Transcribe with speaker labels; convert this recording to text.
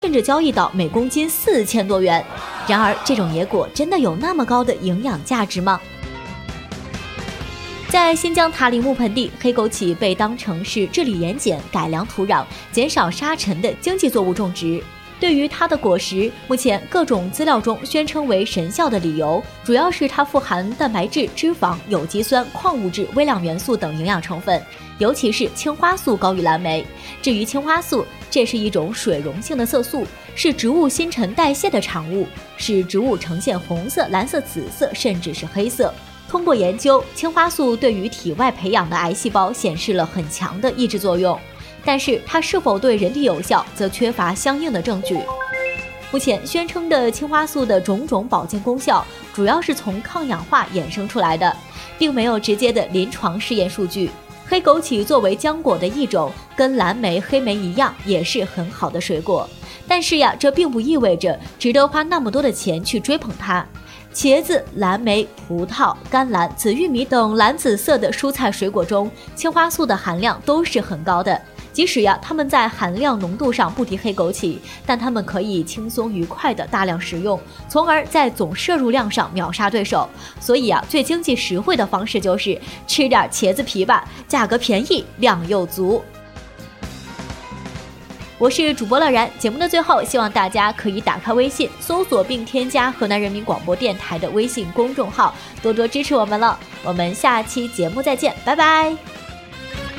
Speaker 1: 甚至交易到每公斤4000多元。然而，这种野果真的有那么高的营养价值吗？在新疆塔里木盆地，黑枸杞被当成是治理盐碱、改良土壤、减少沙尘的经济作物种植。对于它的果实，目前各种资料中宣称为神效的理由，主要是它富含蛋白质、脂肪、有机酸、矿物质、微量元素等营养成分，尤其是青花素高于蓝莓。至于青花素，这是一种水溶性的色素，是植物新陈代谢的产物，使植物呈现红色、蓝色、紫色，甚至是黑色。通过研究，青花素对于体外培养的癌细胞显示了很强的抑制作用。但是它是否对人体有效，则缺乏相应的证据。目前宣称的青花素的种种保健功效，主要是从抗氧化衍生出来的，并没有直接的临床试验数据。黑枸杞作为浆果的一种，跟蓝莓、黑莓一样，也是很好的水果。但是呀，这并不意味着值得花那么多的钱去追捧它。茄子、蓝莓、葡萄、甘蓝、紫玉米等蓝紫色的蔬菜水果中，青花素的含量都是很高的。即使呀，它们在含量浓度上不敌黑枸杞，但它们可以轻松愉快的大量食用，从而在总摄入量上秒杀对手。所以啊，最经济实惠的方式就是吃点茄子皮吧，价格便宜，量又足。我是主播乐然，节目的最后，希望大家可以打开微信，搜索并添加河南人民广播电台的微信公众号，多多支持我们了。我们下期节目再见，拜拜。